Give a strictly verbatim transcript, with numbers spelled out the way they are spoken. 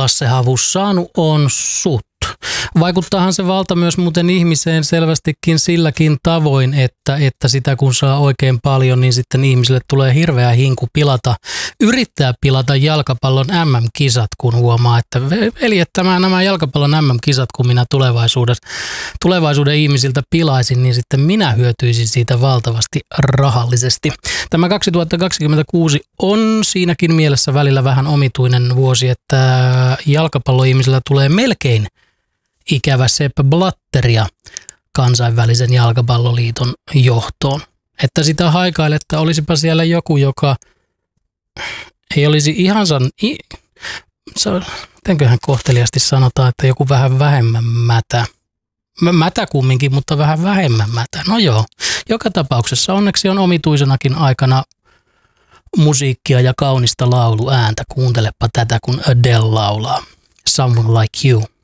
Lasse Havus saanut on sut. Vaikuttaahan se valta myös muuten ihmiseen selvästikin silläkin tavoin, että, että sitä kun saa oikein paljon, niin sitten ihmisille tulee hirveä hinku pilata, yrittää pilata jalkapallon äm äm-kisat, kun huomaa, että eli että nämä jalkapallon äm äm-kisat, kun minä tulevaisuudessa, tulevaisuuden ihmisiltä pilaisin, niin sitten minä hyötyisin siitä valtavasti rahallisesti. Tämä kaksituhattakaksikymmentäkuusi on siinäkin mielessä välillä vähän omituinen vuosi, että jalkapalloihmisillä tulee melkein ikävä Sepp Blatteria kansainvälisen jalkapalloliiton johtoon. Että sitä haikaile, että olisipa siellä joku, joka ei olisi ihan san... Mitenköhän kohteliasti sanotaan, että joku vähän vähemmän mätä. Mätä kumminkin, mutta vähän vähemmän mätä. No joo, joka tapauksessa onneksi on omituisenakin aikana musiikkia ja kaunista lauluääntä. Kuuntelepa tätä, kun Adele laulaa. Someone Like You.